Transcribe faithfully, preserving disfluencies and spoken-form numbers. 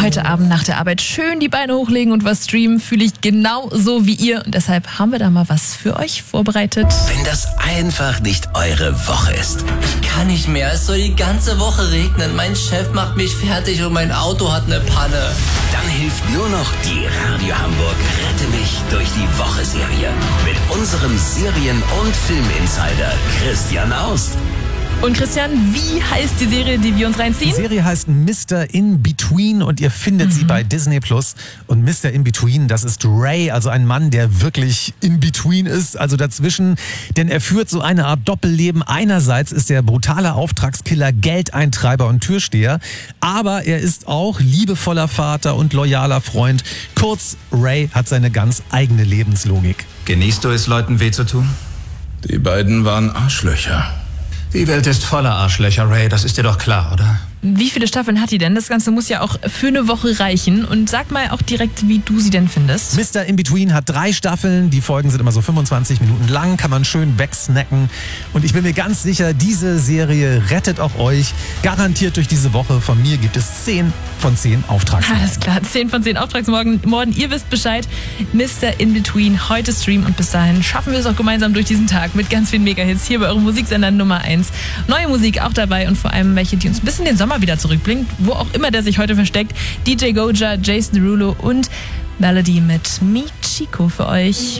Heute Abend nach der Arbeit schön die Beine hochlegen und was streamen, fühle ich genauso wie ihr. Und deshalb haben wir da mal was für euch vorbereitet. Wenn das einfach nicht eure Woche ist. Ich kann nicht mehr, es soll die ganze Woche regnen. Mein Chef macht mich fertig und mein Auto hat eine Panne. Dann hilft nur noch die Radio Hamburg Rette mich durch die Woche-Serie. Mit unserem Serien- und Filminsider Christian Aust. Und Christian, wie heißt die Serie, die wir uns reinziehen? Die Serie heißt Mister In-Between und ihr findet mhm. sie bei Disney Plus. Und Mister In-Between, das ist Ray, also ein Mann, der wirklich in-between ist, also dazwischen. Denn er führt so eine Art Doppelleben. Einerseits ist er brutaler Auftragskiller, Geldeintreiber und Türsteher. Aber er ist auch liebevoller Vater und loyaler Freund. Kurz, Ray hat seine ganz eigene Lebenslogik. Genießt du es, Leuten weh zu tun? Die beiden waren Arschlöcher. Die Welt ist voller Arschlöcher, Ray, das ist dir doch klar, oder? Wie viele Staffeln hat die denn? Das Ganze muss ja auch für eine Woche reichen. Und sag mal auch direkt, wie du sie denn findest. Mister In-Between hat drei Staffeln. Die Folgen sind immer so fünfundzwanzig Minuten lang. Kann man schön wegsnacken. Und ich bin mir ganz sicher, diese Serie rettet auch euch. Garantiert durch diese Woche. Von mir gibt es zehn von zehn Auftragsmorden. Alles klar, zehn von zehn Auftragsmorden. Ihr wisst Bescheid. Mister In-Between heute streamen. Und bis dahin schaffen wir es auch gemeinsam durch diesen Tag mit ganz vielen Mega-Hits hier bei eurem Musiksender Nummer eins. Neue Musik auch dabei und vor allem welche, die uns ein bisschen den Sommer wieder zurückbringt, wo auch immer der sich heute versteckt. D J Goja, Jason Derulo und Melody mit Me Chico für euch.